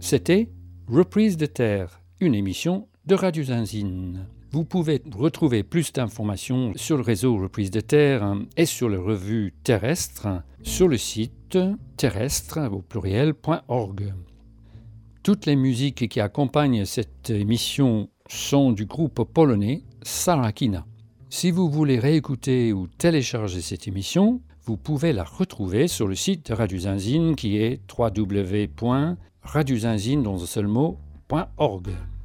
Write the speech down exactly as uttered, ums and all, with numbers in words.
C'était Reprise de Terre, une émission de Radio Zinzine. Vous pouvez retrouver plus d'informations sur le réseau Reprise de Terre et sur les revues terrestres sur le site terrestre au pluriel point org. Toutes les musiques qui accompagnent cette émission sont du groupe polonais Sarakina. Si vous voulez réécouter ou télécharger cette émission, vous pouvez la retrouver sur le site de Radio Zinzine qui est w w w point radio zinzine dans un seul mot point org.